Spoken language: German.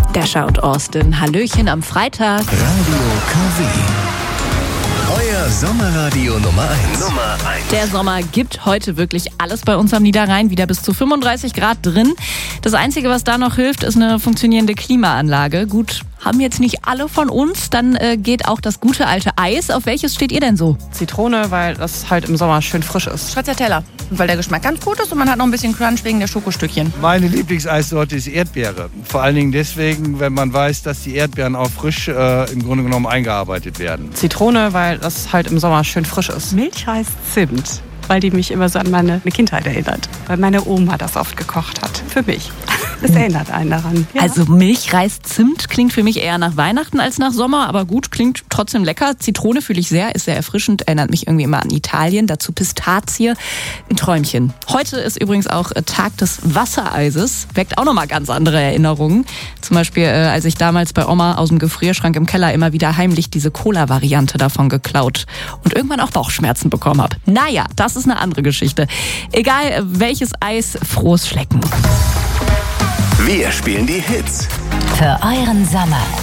Dasher und Austin, Hallöchen am Freitag. Radio KW. Euer Sommerradio Nummer 1. Der Sommer gibt heute wirklich alles bei uns am Niederrhein, wieder bis zu 35 Grad drin. Das Einzige, was da noch hilft, ist eine funktionierende Klimaanlage. Gut, haben jetzt nicht alle von uns, dann geht auch das gute alte Eis. Auf welches steht ihr denn so? Zitrone, weil das halt im Sommer schön frisch ist. Stracciatella, weil der Geschmack ganz gut ist und man hat noch ein bisschen Crunch wegen der Schokostückchen. Meine Lieblingseissorte ist Erdbeere. Vor allen Dingen deswegen, wenn man weiß, dass die Erdbeeren auch frisch im Grunde genommen eingearbeitet werden. Zitrone, weil das halt im Sommer schön frisch ist. Milch heißt Zimt, weil die mich immer so an meine Kindheit erinnert. Weil meine Oma das oft gekocht hat. Für mich. Das erinnert einen daran. Ja. Also Milch, Reis, Zimt klingt für mich eher nach Weihnachten als nach Sommer, aber gut, klingt trotzdem lecker. Zitrone fühle ich sehr, ist sehr erfrischend, erinnert mich irgendwie immer an Italien. Dazu Pistazie, ein Träumchen. Heute ist übrigens auch Tag des Wassereises, weckt auch nochmal ganz andere Erinnerungen. Zum Beispiel, als ich damals bei Oma aus dem Gefrierschrank im Keller immer wieder heimlich diese Cola-Variante davon geklaut und irgendwann auch Bauchschmerzen bekommen habe. Naja, das ist eine andere Geschichte. Egal welches Eis, frohes Schlecken. Wir spielen die Hits für euren Sommer.